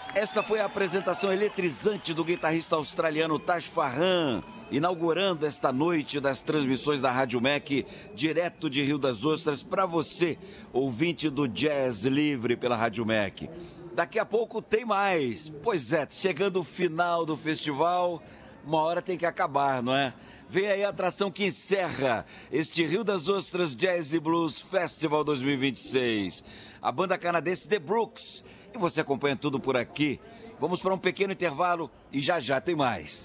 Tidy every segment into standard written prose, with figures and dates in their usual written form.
Esta foi a apresentação eletrizante do guitarrista australiano Taj Farhan, inaugurando esta noite das transmissões da Rádio MEC, direto de Rio das Ostras, para você, ouvinte do Jazz Livre pela Rádio MEC. Daqui a pouco tem mais. Pois é, chegando o final do festival, uma hora tem que acabar, não é? Vem aí a atração que encerra este Rio das Ostras Jazz e Blues Festival 2026. A banda canadense The Brooks. E você acompanha tudo por aqui. Vamos para um pequeno intervalo e já tem mais.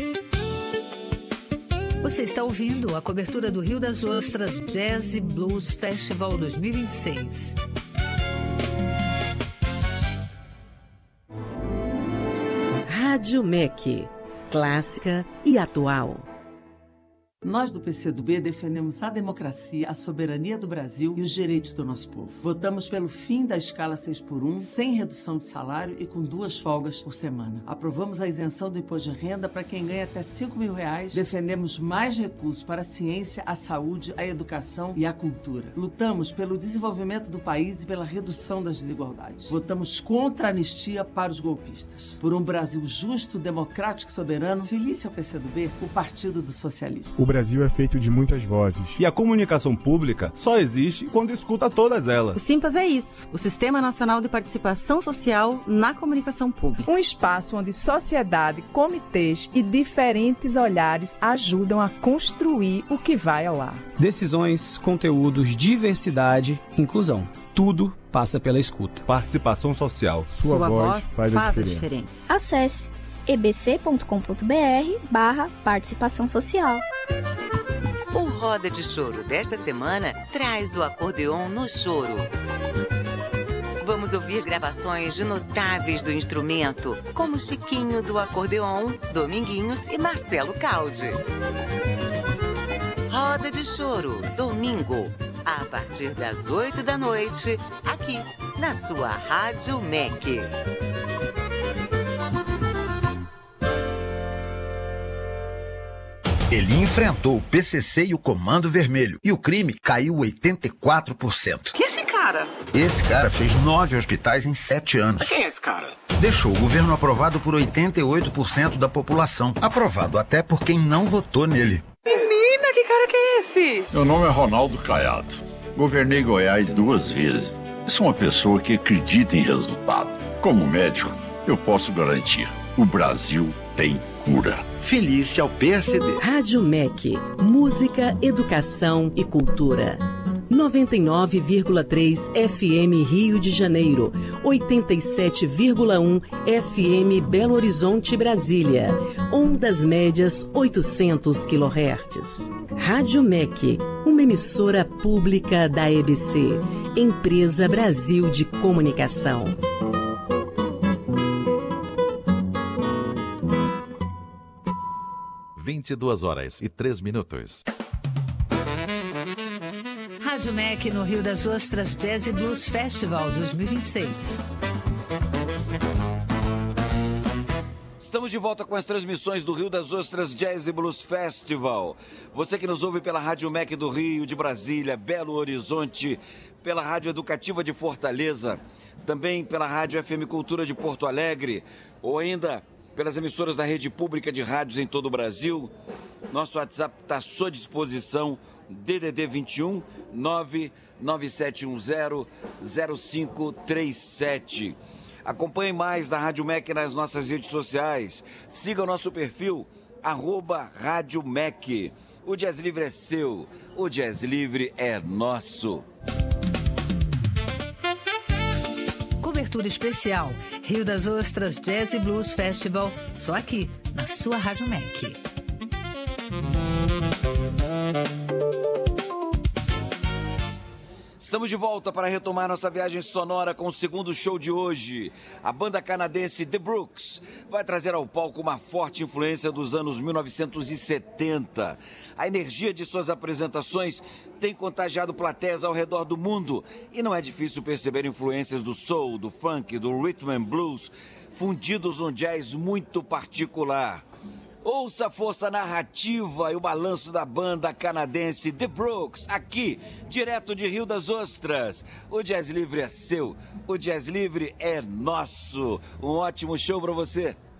Você está ouvindo a cobertura do Rio das Ostras Jazz e Blues Festival 2026. Rádio MEC, clássica e atual. Nós do PCdoB defendemos a democracia, a soberania do Brasil e os direitos do nosso povo. Votamos pelo fim da escala 6x1, sem redução de salário e com 2 folgas por semana. Aprovamos a isenção do imposto de renda para quem ganha até R$5.000. Defendemos mais recursos para a ciência, a saúde, a educação e a cultura. Lutamos pelo desenvolvimento do país e pela redução das desigualdades. Votamos contra a anistia para os golpistas. Por um Brasil justo, democrático e soberano, feliz ao PCdoB, o Partido do Socialismo. O Brasil é feito de muitas vozes. E a comunicação pública só existe quando escuta todas elas. O Simpas é isso, o Sistema Nacional de Participação Social na Comunicação Pública. Um espaço onde sociedade, comitês e diferentes olhares ajudam a construir o que vai ao ar. Decisões, conteúdos, diversidade, inclusão. Tudo passa pela escuta. Participação social. Sua voz faz a diferença. Acesse ebc.com.br/participação social. O Roda de Choro desta semana traz o acordeon no choro. Vamos ouvir gravações de notáveis do instrumento, como Chiquinho do acordeon, Dominguinhos e Marcelo Caldi. Roda de Choro, domingo, a partir das 8 da noite, aqui na sua Rádio MEC. Ele enfrentou o PCC e o Comando Vermelho e o crime caiu 84%. Que esse cara? Esse cara fez 9 hospitais em 7 anos. Quem é esse cara? Deixou o governo aprovado por 88% da população. Aprovado até por quem não votou nele. Menina, que cara que é esse? Meu nome é Ronaldo Caiado. Governei Goiás 2 vezes. Sou uma pessoa que acredita em resultado. Como médico, eu posso garantir: o Brasil tem cura. Feliz ao PSD. Rádio MEC, música, educação e cultura. 99,3 FM Rio de Janeiro, 87,1 FM Belo Horizonte, Brasília. Ondas médias 800 kHz. Rádio MEC, uma emissora pública da EBC, Empresa Brasil de Comunicação. 22h03. Rádio MEC no Rio das Ostras Jazz e Blues Festival 2026. Estamos de volta com as transmissões do Rio das Ostras Jazz e Blues Festival. Você que nos ouve pela Rádio MEC do Rio, de Brasília, Belo Horizonte, pela Rádio Educativa de Fortaleza, também pela Rádio FM Cultura de Porto Alegre, ou ainda pelas emissoras da rede pública de rádios em todo o Brasil. Nosso WhatsApp está à sua disposição, DDD 21 99710 0537. Acompanhe mais da Rádio MEC nas nossas redes sociais. Siga o nosso perfil, @Rádio MEC. O Jazz Livre é seu, o Jazz Livre é nosso. Cobertura especial Rio das Ostras Jazz e Blues Festival, só aqui, na sua Rádio MEC. Estamos de volta para retomar nossa viagem sonora com o segundo show de hoje. A banda canadense The Brooks vai trazer ao palco uma forte influência dos anos 1970. A energia de suas apresentações tem contagiado plateias ao redor do mundo e não é difícil perceber influências do soul, do funk, do rhythm and blues, fundidos num jazz muito particular. Ouça a força narrativa e o balanço da banda canadense The Brooks, aqui, direto de Rio das Ostras. O Jazz Livre é seu, o Jazz Livre é nosso. Um ótimo show pra você.